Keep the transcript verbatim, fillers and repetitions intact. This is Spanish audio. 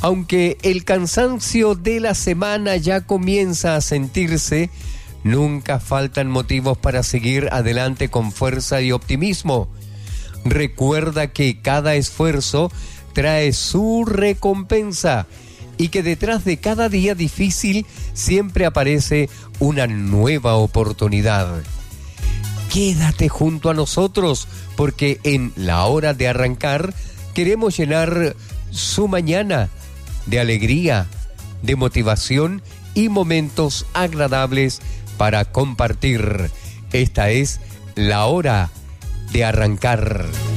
Aunque el cansancio de la semana ya comienza a sentirse, nunca faltan motivos para seguir adelante con fuerza y optimismo. Recuerda que cada esfuerzo trae su recompensa y que detrás de cada día difícil siempre aparece una nueva oportunidad. Quédate junto a nosotros porque en la hora de arrancar queremos llenar su mañana de alegría, de motivación y momentos agradables para compartir. Esta es la hora de arrancar.